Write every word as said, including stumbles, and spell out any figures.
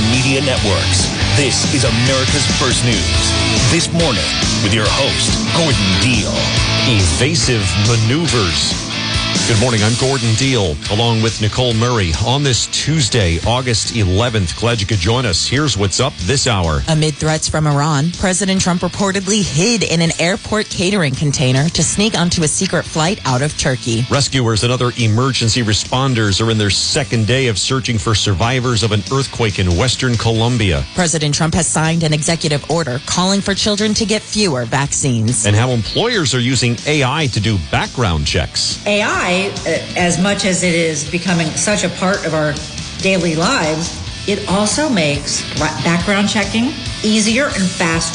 media networks. This is America's First News. This morning with your host, Gordon Deal. Evasive maneuvers. Good morning, I'm Gordon Deal, along with Nicole Murray. On this Tuesday, August eleventh, glad you could join us. Here's what's up this hour. Amid threats from Iran, President Trump reportedly hid in an airport catering container to sneak onto a secret flight out of Turkey. Rescuers and other emergency responders are in their second day of searching for survivors of an earthquake in Western Colombia. President Trump has signed an executive order calling for children to get fewer vaccines. And how employers are using A I to do background checks. A I, as much as it is becoming such a part of our daily lives, it also makes background checking easier and faster.